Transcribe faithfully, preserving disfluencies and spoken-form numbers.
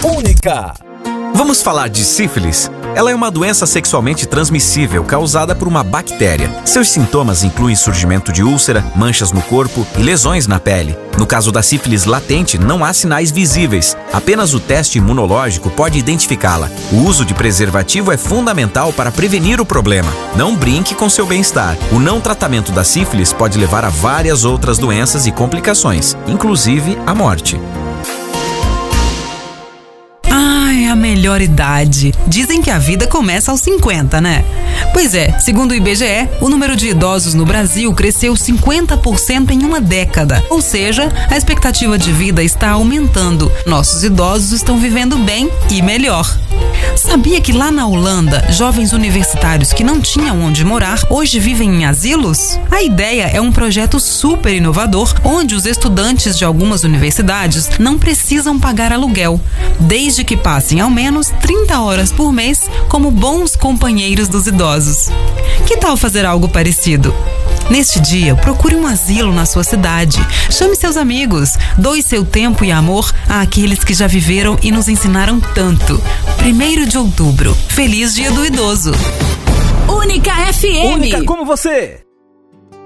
Única. Vamos falar de sífilis? Ela é uma doença sexualmente transmissível causada por uma bactéria. Seus sintomas incluem surgimento de úlcera, manchas no corpo e lesões na pele. No caso da sífilis latente, não há sinais visíveis. Apenas o teste imunológico pode identificá-la. O uso de preservativo é fundamental para prevenir o problema. Não brinque com seu bem-estar. O não tratamento da sífilis pode levar a várias outras doenças e complicações, inclusive a morte. A melhor idade. Dizem que a vida começa aos cinquenta, né? Pois é, segundo o I B G E, o número de idosos no Brasil cresceu cinquenta por cento em uma década. Ou seja, a expectativa de vida está aumentando. Nossos idosos estão vivendo bem e melhor. Sabia que lá na Holanda, jovens universitários que não tinham onde morar hoje vivem em asilos? A ideia é um projeto super inovador, onde os estudantes de algumas universidades não precisam pagar aluguel, desde que passem ao menos trinta horas por mês como bons companheiros dos idosos. Que tal fazer algo parecido? Neste dia, procure um asilo na sua cidade. Chame seus amigos. Doe seu tempo e amor àqueles que já viveram e nos ensinaram tanto. primeiro de outubro. Feliz Dia do Idoso. Única F M. Única como você.